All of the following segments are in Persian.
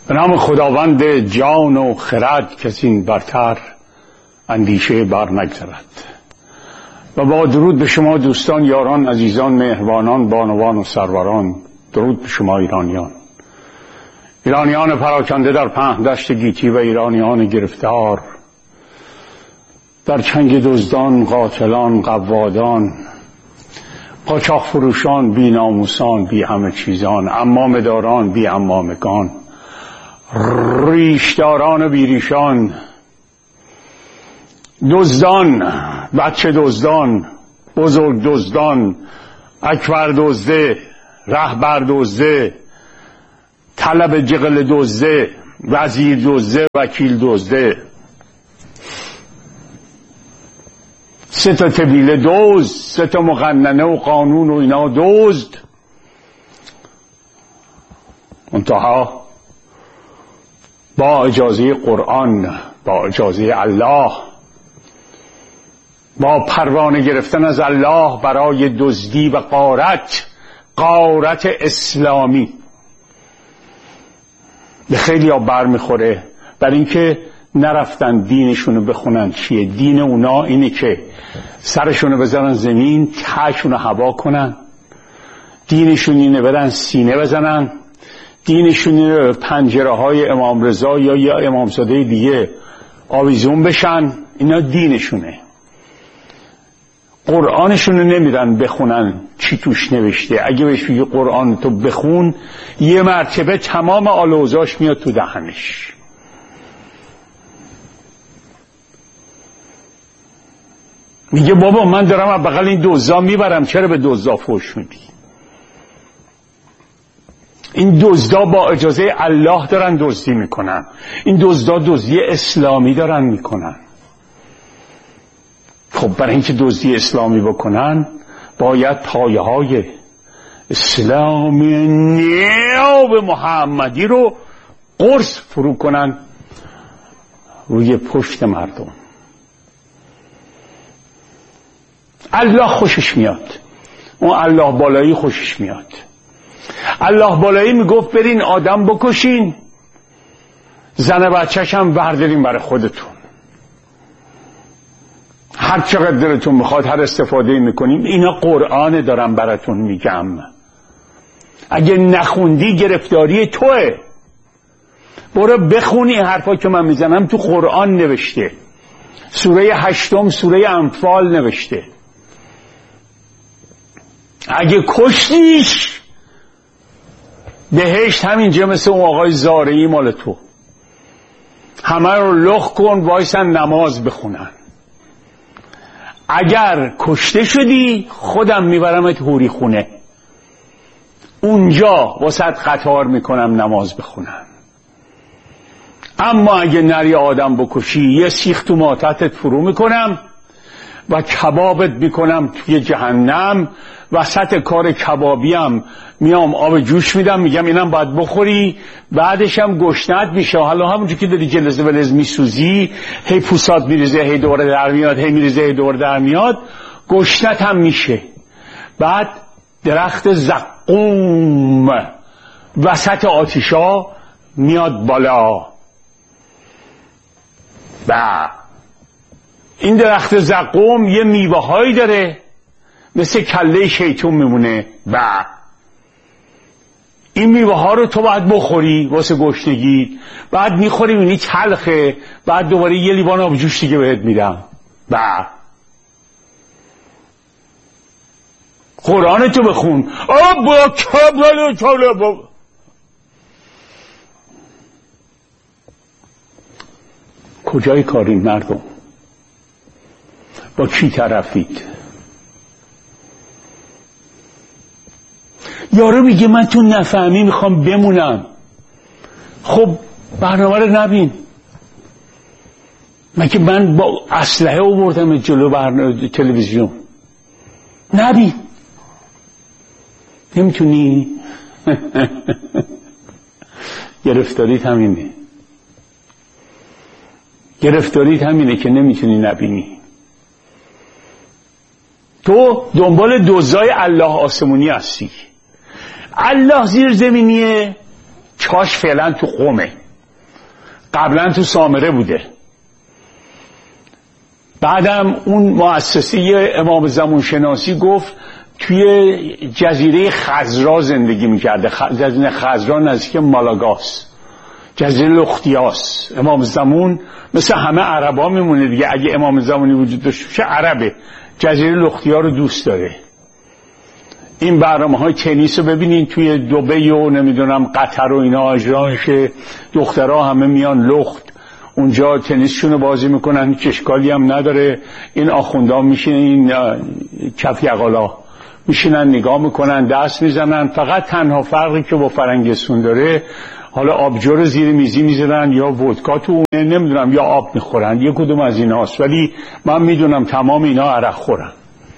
به نام خداوند جان و خرد کسی این برتر اندیشه بر نگذرد. و با درود به شما دوستان، یاران، عزیزان، مهربانان، بانوان و سروران. درود به شما ایرانیان پراکنده در پهن دشت گیتی و ایرانیان گرفتار در چنگ دزدان، قاتلان، قوادان، قاچاق فروشان، بی ناموسان، بی همه چیزان، عمامه داران، بی عمامگان، ریشداران و بی ریشان، دزدان، بچه دزدان، بزرگ دزدان، اکبر دزده، رهبر دزده، طلب جغل دزده، وزیر دزده، وکیل دزده، سه تا طویله دزد، سه تا مقننه و قانون و اینا دزد. منتها با اجازه قرآن، با اجازه الله، با پروانه گرفتن از الله برای دزدی و غارت اسلامی به خیلی ها بر میخوره. برای اینکه نرفتن دینشونو بخونن. چیه دین اونا؟ اینه که سرشونو بزنن زمین، تهشونو هوا کنن. دینشون اینه برن سینه بزنن. دینشون اینه پنجره های امام رضا یا امامزاده دیگه آویزون بشن. اینا دینشونه. قرآنشونو نمیرن بخونن چی توش نوشته. اگه بهش بگی قرآن تو بخون، یه مرتبه تمام آلوزاش میاد تو دهنش. میگه بابا من دارم از بغل این دزدا میبرم، چرا به دزدا فحش میدی؟ این دزدا با اجازه الله دارن دزدی میکنن. این دزدا دزدی اسلامی دارن میکنن. خب برای اینکه دزدی اسلامی بکنن باید پایه های اسلامی نیاب محمدی رو قرص فرو کنن روی پشت مردم. الله خوشش میاد، اون الله بالایی خوشش میاد. الله بالایی میگفت برین آدم بکشین، زن بچه‌ش هم بردارین برای خودتون، هر چقدر دلتون میخواد هر استفاده میکنیم. اینا قرآن دارم براتون میگم. اگه نخوندی گرفتاری توه. برو بخونی حرفا که من میزنم تو قرآن نوشته. سوره 8 سوره انفال نوشته. اگه کشتیش بهشت همینجا مثل اون آقای زارعی مال تو. همه رو لخ کن وایسن نماز بخونن. اگر کشته شدی خودم میبرمت هوری خونه، اونجا واسط قطار میکنم نماز بخونم. اما اگه نری آدم بکشی، یه سیخ تو ماتتت فرو میکنم و کبابت میکنم توی جهنم. وسط کار کبابیم میام آب جوش میدم، میگم اینم باید بخوری، بعدش هم گشنت میشه. حالا همونجور که داری جلز ولز میسوزی، هی پوسات میریزه، هی دوره در میاد، هی میریزه، هی دوره در میاد، گشنت هم میشه. بعد درخت زقوم وسط آتیشا میاد بالا. این درخت زقوم یه میوه هایی داره مثل کله شیطون میمونه. این میوه ها رو تو باید بخوری واسه گشنگی. بعد میخوری میبینی تلخه، بعد دوباره یه لیوان آب جوش دیگه بهت میدم. قرآن تو بخون. کجای کارین مردم؟ با کی طرفید؟ یارو میگه من تو نفهمی میخوام بمونم. خب برنامه رو نبین. مگه من با اسلحه آوردم جلو تلویزیون؟ نبین. نمیتونی. گرفتاریت همینه. گرفتاریت همینه که نمیتونی نبینی. تو دنبال دزدای الله آسمونی هستی. الله زیر زمینیه، چاش فعلا تو قمه. قبلا تو سامره بوده. بعدم اون مؤسسه امام زمان شناسی گفت توی جزیره خضرا زندگی میکرده. جزیره خضرا نزدیک مالاگاس، جزیره لختیاس. امام زمان مثل همه عربا میمونه دیگه، اگه امام زمانی وجود داشته باشه عربه. جزیره لختیا رو دوست داره. این برنامه‌های تنیس رو ببینین توی دبی و نمیدونم قطر و اینا اجرا میشه، دخترها همه میان لخت اونجا تنیسشون رو بازی میکنن، هیچ اشکالی هم نداره. این آخوندا میشینن، این کف یقالا میشینن نگاه میکنن، دست میزنن. فقط تنها فرقی که با فرنگستون داره، حالا آبجو رو زیر میزی میزنن یا ودکا تو اونه، نمیدونم، یا آب میخورن، یک کدوم از این هاست. ولی من میدونم تمام اینا عرق خورن.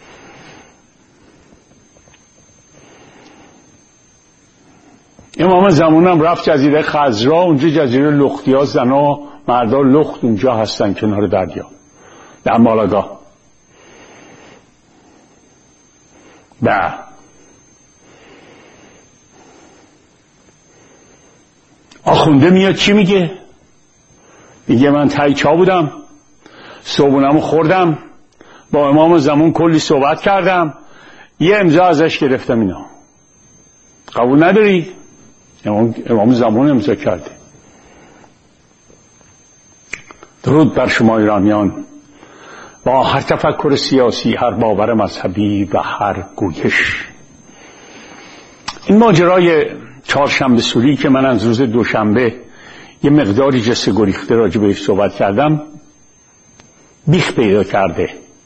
امام زمانم رفت جزیره خضرا، اونجا جزیره لختیا، زنا مردا لخت اونجا هستن کنار دریا در مالاگا. آخونده میاد چی میگه؟ میگه من تای چا بودم، صبحونمو خوردم، با امام زمان کلی صحبت کردم، یه امضا ازش گرفتم. اینا قبول نداری؟ امام زمان امضا کرده. درود بر شما ایرانیان، با هر تفکر سیاسی، هر باور مذهبی و هر گویش. این ماجرای چهارشنبه سوری که من از روز دوشنبه یه مقداری جسه گریخته راجع بهش صحبت کردم بیخ پیدا کرده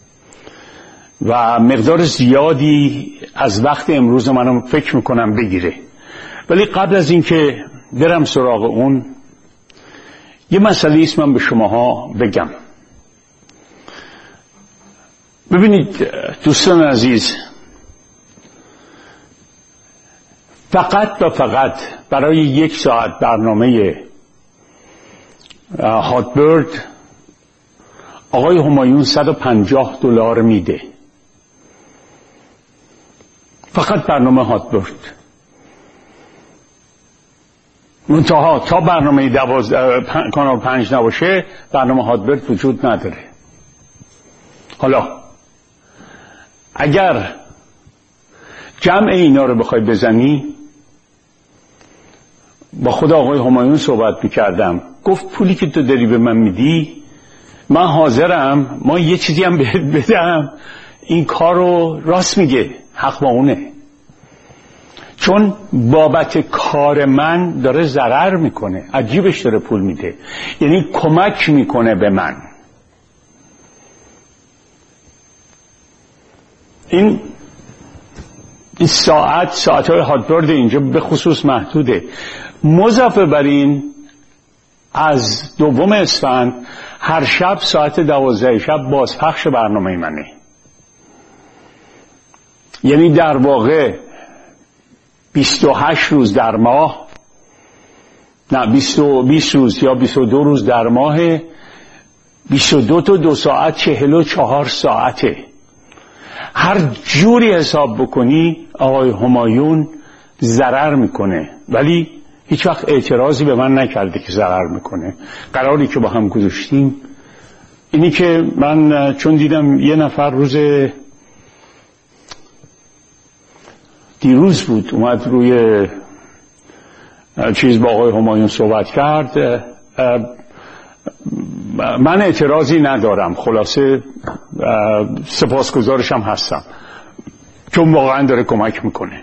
و مقدار زیادی از وقت امروز منم فکر میکنم بگیره. ولی قبل از این که برم سراغ اون، یه مسئله ایست من به شماها بگم. ببینید دوستان عزیز، فقط و فقط برای 1 ساعت برنامه هاتبرد آقای همایون $150 میده. فقط برنامه هاتبرد. منتها تا برنامه کانال 5 نباشه برنامه هاتبرد وجود نداره. حالا اگر جمع اینا رو بخوای بزنی، با خود آقای همایون صحبت میکردم، گفت پولی که تو داری به من میدی من حاضرم، ما یه چیزی هم بهت بدم. این کار رو راست میگه، حق با اونه، چون بابت کار من داره ضرر میکنه، عجیبش داره پول میده، یعنی کمک میکنه به من. این ساعتهای هاتبرد اینجا به خصوص محدوده. مضافه بر این، از 2 اسفند هر شب ساعت 12 شب بازپخش برنامه منه. یعنی در واقع 28 روز در ماه، نه 20 روز یا 22 روز در ماه، 22 تا 2 ساعت 44 ساعته. هر جوری حساب بکنی آقای همایون ضرر میکنه، ولی هیچ وقت اعتراضی به من نکرده که ضرر میکنه. قراری که با هم گذاشتیم اینی که من چون دیدم یه نفر روز دیروز بود اومد روی چیز با آقای همایون صحبت کرد، من اعتراضی ندارم، خلاصه سپاسگزارشم هستم چون واقعا داره کمک میکنه.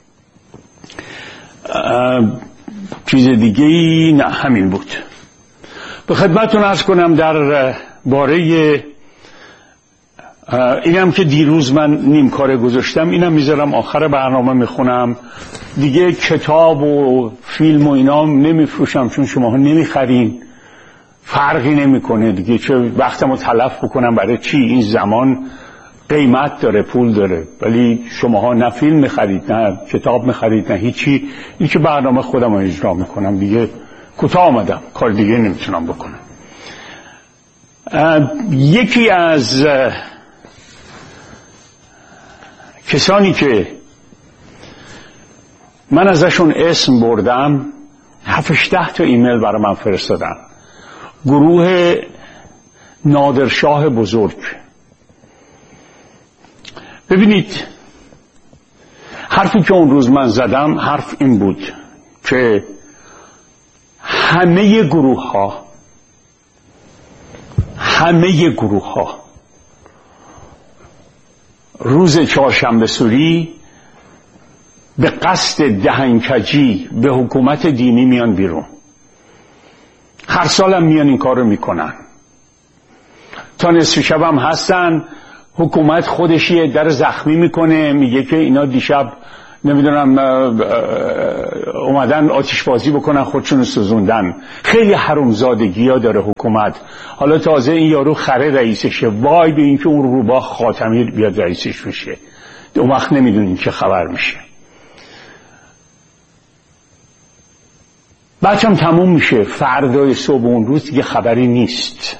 چیز دیگه ای نه، همین بود. به خدمتتون عرض کنم در باره اینم که دیروز من نیم کاره گذاشتم، اینم میذارم آخر برنامه میخونم دیگه. کتاب و فیلم و اینا نمیفروشم چون شماها نمیخرین، فرقی نمیکنه دیگه، چه وقتمو تلف بکنم برای چی؟ این زمان قیمت داره، پول داره، ولی شماها نه فیلم میخرید نه کتاب میخرید نه هیچی. این که برنامه خودم رو اجرا میکنم دیگه، کوتاه آمدم، کار دیگه نمیتونم بکنم. یکی از کسانی که من ازشون اسم بردم 7-10 تا ایمیل برای من فرستادن. گروه نادرشاه بزرگ. ببینید حرفی که اون روز من زدم حرف این بود که همه گروه ها روز چهارشنبه سوری به قصد دهنکجی به حکومت دینی میان بیرون. هر سالم میان این کار رو میکنن. تا نصف شب هم هستن. حکومت خودش یه در زخمی میکنه، میگه که اینا دیشب نمیدونم اومدن آتش بازی بکنن خودشون سوزوندن. خیلی حرومزادگی ها داره حکومت. حالا تازه این یارو خره رئیسشه، وای به این که اون روباه خاتمی بیاد رئیسش بشه. اون وقت نمیدونین چه خبر میشه. بچم تموم میشه، فردای صبح اون روز دیگه خبری نیست.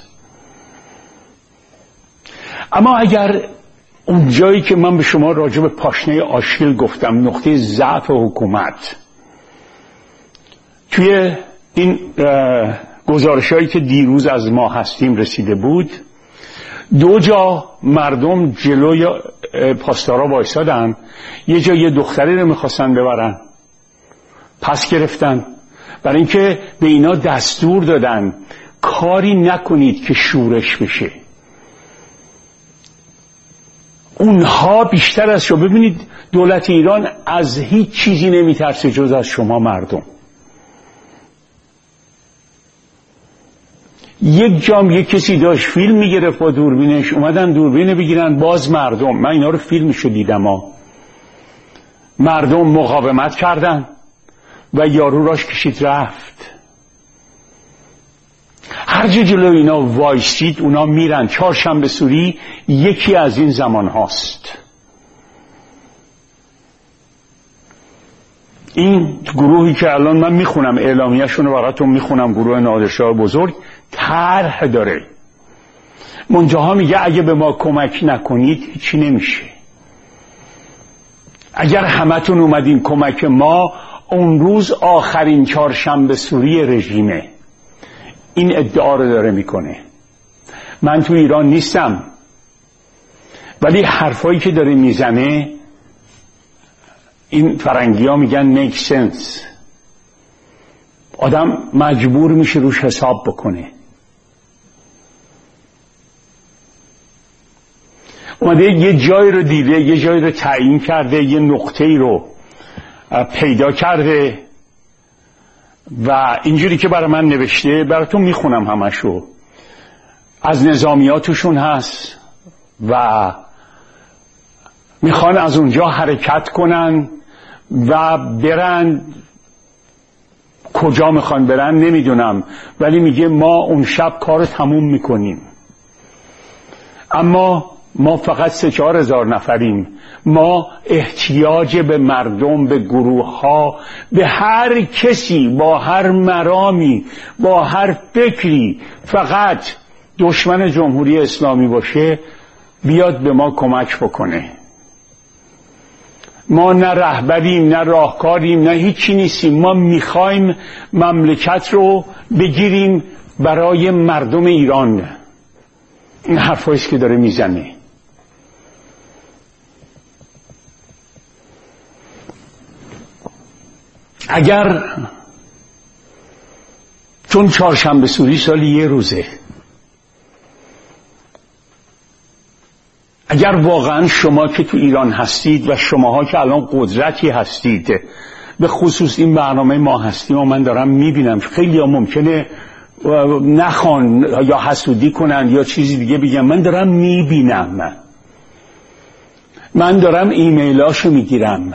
اما اگر اون جایی که من به شما راجع به پاشنه آشیل گفتم، نقطه ضعف حکومت، توی این گزارش‌هایی که دیروز از ما هستیم رسیده بود، 2 جا مردم جلوی پاسدارا وایسادن، یه جا یه دختری رو میخواستن ببرن، پس گرفتن، برای اینکه به اینا دستور دادن کاری نکنید که شورش بشه. اونها بیشتر از شما، ببینید دولت ایران از هیچ چیزی نمیترسه جز از شما مردم. یک جام یک کسی داشت فیلم میگرفت با دوربینش، اومدن دوربین بگیرن، باز مردم، من اینا رو فیلمشو دیدم مردم مقاومت کردن و یارو راش کشید رفت. هر جا جلو اینا وایسید اونا میرن. چهارشنبه سوری یکی از این زمان هاست. این گروهی که الان من میخونم اعلامیه‌شون رو براتون میخونم، گروه نادرشاه بزرگ طرح داره، منتها میگه اگه به ما کمک نکنید هیچی نمیشه. اگر همتون اومدین کمک ما، اون روز آخرین چهارشنبه سوری رژیمه. این ادعا رو داره میکنه. من تو ایران نیستم، ولی حرفایی که داره میزنه، این فرنگی ها میگن make sense. آدم مجبور میشه روش حساب بکنه. اومده یه جای رو دیده، یه جای رو تعیین کرده، یه نقطه‌ای رو پیدا کرده و اینجوری که برای من نوشته براتون میخونم همشو. از نظامیاتشون هست و میخوان از اونجا حرکت کنن و برن. کجا میخوان برن نمیدونم، ولی میگه ما اون شب کار تموم میکنیم. اما ما فقط 3-4 هزار نفریم. ما احتیاج به مردم، به گروه ها، به هر کسی با هر مرامی، با هر فکری، فقط دشمن جمهوری اسلامی باشه بیاد به ما کمک بکنه. ما نه رهبریم، نه راهکاریم، نه هیچی نیستیم. ما میخوایم مملکت رو بگیریم برای مردم ایران. این حرفاییست که داره میزنه. اگر چون چهارشنبه سوری سالی یه روزه، اگر واقعا شما که تو ایران هستید و شماها که الان قدرتی هستید، به خصوص این برنامه ما هستیم و من دارم میبینم خیلی ها ممکنه نخوان یا حسودی کنن یا چیزی دیگه بگم، من دارم میبینم، من دارم ایمیلاشو میگیرم.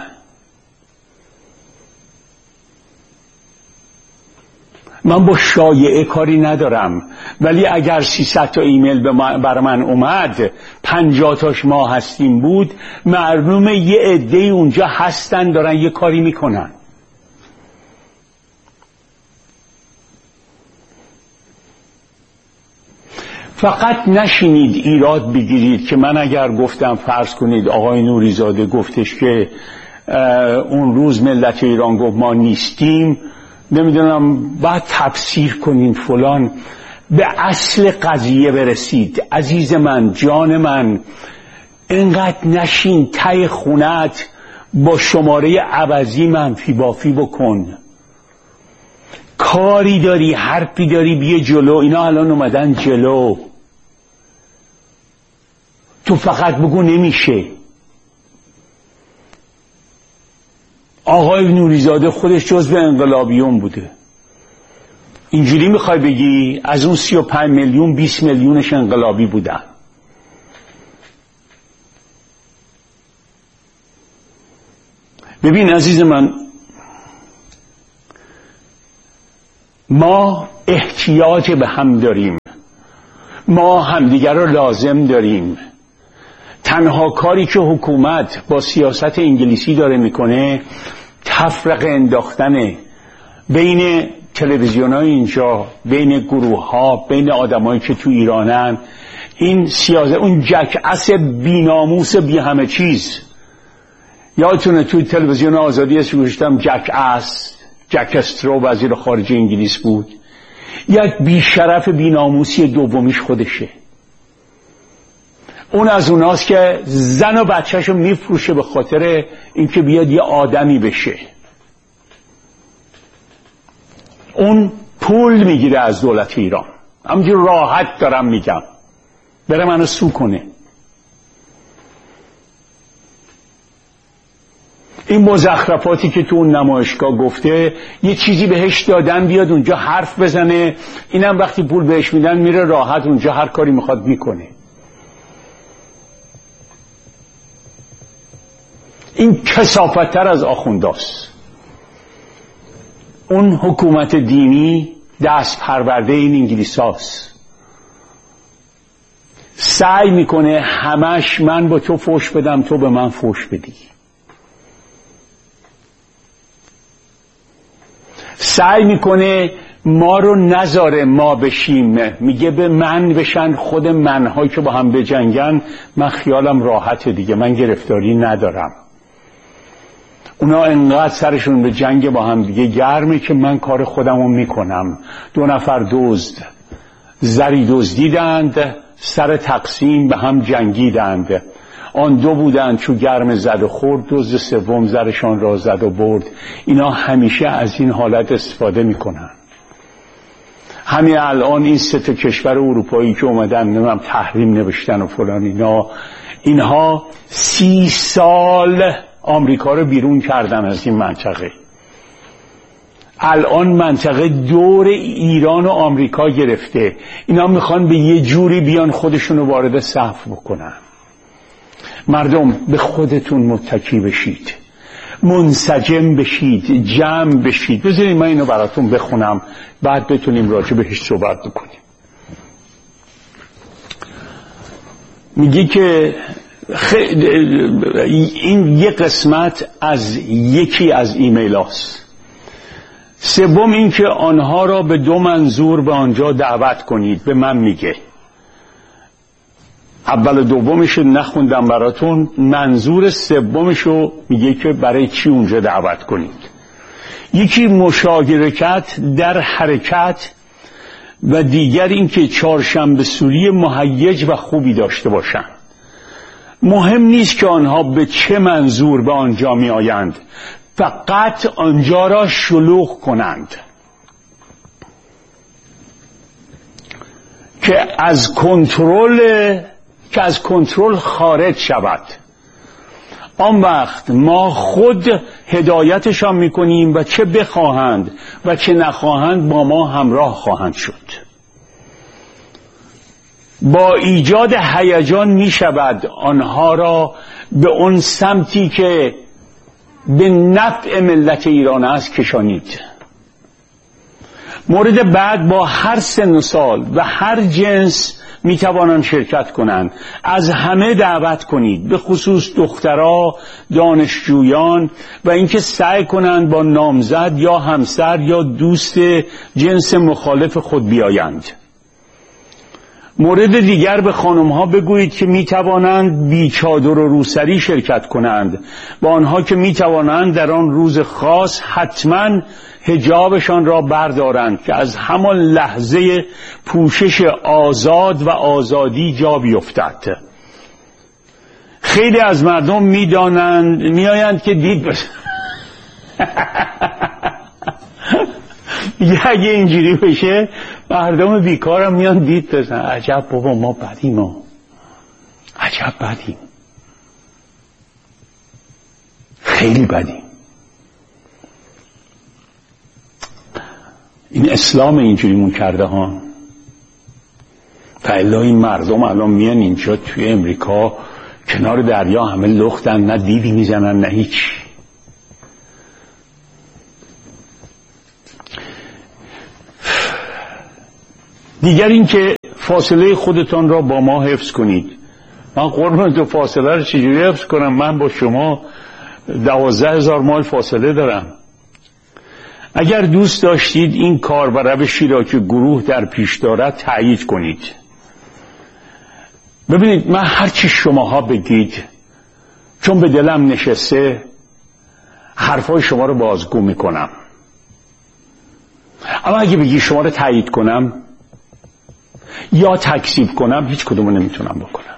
من با شایعه کاری ندارم، ولی اگر 300 تا ایمیل برای من اومد، 50 تاش ما هستیم بود، معلومه یه عده‌ای اونجا هستن دارن یه کاری میکنن. فقط نشینید ایراد بگیرید که من اگر گفتم، فرض کنید آقای نوریزاده گفتش که اون روز ملت ایران گفت ما نیستیم، نمیدونم بعد تفسیر کنین فلان. به اصل قضیه برسید. عزیز من، جان من، اینقدر نشین ته خونت با شماره عوضی منفی بافی بکن. کاری داری، حرفی داری، بیا جلو. اینا الان اومدن جلو، تو فقط بگو نمیشه. آقای نوریزاده خودش جزو انقلابیون بوده. اینجوری میخوای بگی از اون 35 میلیون 20 میلیونش انقلابی بودن. ببین عزیز من، ما احتیاج به هم داریم، ما همدیگر رو لازم داریم. تنها کاری که حکومت با سیاست انگلیسی داره میکنه تفرقه انداختنه بین تلویزیون‌های اینجا، بین گروه‌ها، بین آدمایی که تو ایرانن. این سیاست، اون جک‌اس بی‌ناموس بی همه چیز. یادتونه تو تلویزیون آزادی گوشتم جک‌اس، جک استرو وزیر خارجه انگلیس بود. یک بیشرف بی‌ناموسی دومیش خودشه. اون از اوناست که زن و بچه‌شو میفروشه به خاطر اینکه بیاد یه آدمی بشه. اون پول میگیره از دولت ایران. همینجور راحت دارم میگم، بره منو سو کنه. این مزخرفاتی که تو اون نمایشگاه گفته، یه چیزی بهش دادن بیاد اونجا حرف بزنه، اینم وقتی پول بهش میدن میره راحت اونجا هر کاری میخواد میکنه. این کثافت‌تر از آخونداست. اون حکومت دینی دست پرورده این انگلیساست. سعی میکنه همش من با تو فوش بدم، تو به من فوش بدی. سعی میکنه ما رو نذاره ما بشیم. میگه به من بشن، خود منهایی که با هم بجنگن من خیالم راحته دیگه، من گرفتاری ندارم. اونا انقدر سرشون به جنگ با هم دیگه گرمه که من کار خودم رو میکنم. 2 نفر دزد زری دزدیدند، سر تقسیم به هم جنگیدند. آن 2 بودند چو گرم زد و خورد، دزد سوم زرشان را زد و برد. اینا همیشه از این حالت استفاده میکنن. همین الان این 3 کشور اروپایی که اومدن نمیم تحریم نوشتن و فلان، اینها 30 سال آمریکا رو بیرون کردن از این منطقه. الان منطقه دور ایران و آمریکا گرفته. اینا میخوان به یه جوری بیان خودشونو وارد صف بکنن. مردم به خودتون متکی بشید، منسجم بشید، جمع بشید. بذارید من اینو براتون بخونم بعد بتونیم راجع بهش صحبت بکنیم. میگه که این یه قسمت از یکی از ایمیل هاست. 3 این که آنها را به 2 منظور به آنجا دعوت کنید. به من میگه. اول و دومش نخوندم براتون. منظور 3 میگه که برای چی اونجا دعوت کنید. یکی مشارکت در حرکت و دیگر این که چهارشنبه سوری مهیج و خوبی داشته باشند. مهم نیست که آنها به چه منظور به آنجا می آیند، فقط آنجا را شلوغ کنند که از کنترل خارج شود. آن وقت ما خود هدایتشان میکنیم و چه بخواهند و چه نخواهند با ما همراه خواهند شد. با ایجاد هیجان می شود آنها را به اون سمتی که به نفع ملت ایران است کشانید. مورد بعد با هر سن و سال و هر جنس می توانند شرکت کنند. از همه دعوت کنید، به خصوص دخترها، دانشجویان و اینکه سعی کنند با نامزد یا همسر یا دوست جنس مخالف خود بیایند. مورد دیگر به خانم ها بگویید که می توانند بی چادر و روسری شرکت کنند. با آنها که می توانند در آن روز خاص حتما حجابشان را بردارند که از همان لحظه پوشش آزاد و آزادی جا بیفتد. خیلی از مردم میآیند که دید بس اگه اینجوری بشه مردم بیکارم میان دید بزن. عجب بابا ما بدیم، ما عجب بدیم، خیلی بدیم. این اسلام اینجوریمون کرده ها. فعلا این مردم الان میان اینجا توی امریکا کنار دریا همه لختن، نه دیدی میزنن نه هیچ. دیگر این که فاصله خودتان را با ما حفظ کنید. من قربان تو فاصله رو چجوری حفظ کنم؟ من با شما 12,000 مایل فاصله دارم. اگر دوست داشتید این کار و روشی را که گروه در پیش دارد تأیید کنید. ببینید من هرچی شماها بگید چون به دلم نشسته حرفای شما رو بازگو میکنم، اما اگه بگی شما رو تأیید کنم یا تکذیب کنم هیچ کدومو نمیتونم بکنم.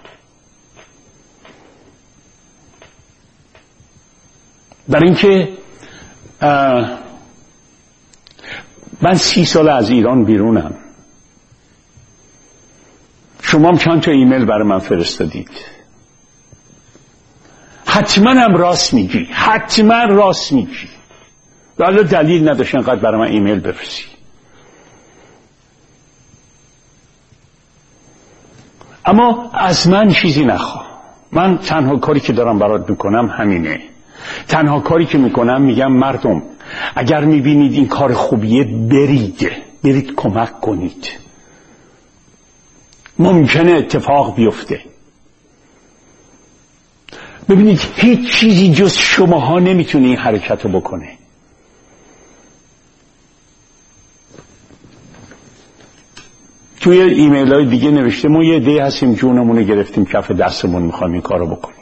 در اینکه من 30 سال از ایران بیرونم. شما هم چند تا ایمیل برای من فرستادید. حتما هم راست میگی، حتما راست میگی، ولی دلیل نداشت انقدر برای من ایمیل بفرستی. اما از من چیزی نخواه. من تنها کاری که دارم برات میکنم همینه. تنها کاری که میکنم میگم مردم اگر میبینید این کار خوبیه برید کمک کنید. ممکنه اتفاق بیفته. ببینید هیچ چیزی جز شماها نمیتونه این حرکت رو بکنه. توی ایمیل های دیگه نوشته ما یه عده هستیم جونمون رو گرفتیم کف دستمون میخوایم این کار رو بکنیم.